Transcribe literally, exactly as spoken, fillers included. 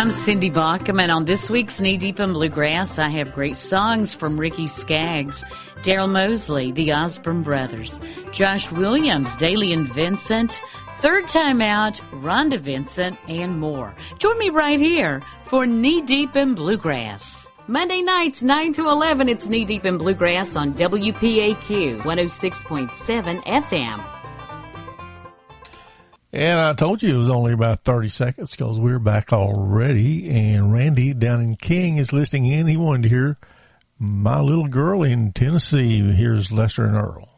I'm Cindy Bauckham, and on this week's Knee Deep in Bluegrass, I have great songs from Ricky Skaggs, Daryl Mosley, the Osborne Brothers, Josh Williams, Daly and Vincent, Third Time Out, Rhonda Vincent, and more. Join me right here for Knee Deep in Bluegrass. Monday nights, nine to eleven, it's Knee Deep in Bluegrass on W P A Q one oh six point seven F M. And I told you it was only about thirty seconds because we're back already. And Randy down in King is listening in. He wanted to hear My Little Girl in Tennessee. Here's Lester and Earl.